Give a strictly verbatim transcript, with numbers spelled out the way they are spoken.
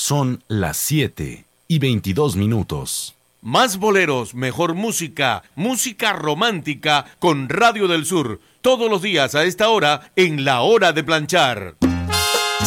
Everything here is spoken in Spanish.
Son las siete y veintidós minutos. Más boleros, mejor música, música romántica con Radio del Sur. Todos los días a esta hora en La Hora de Planchar.